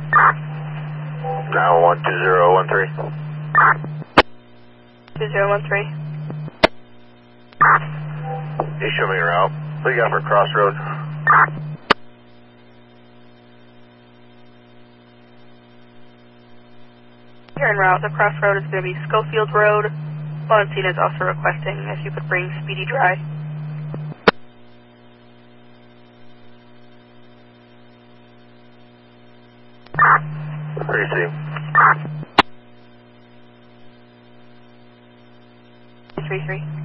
911-2013. 2013. You show me your route. What do you got for Crossroads? You're en route. The crossroad is going to be Schofield Road. Valentina is also requesting if you could bring Speedy Dry. Receive. 33.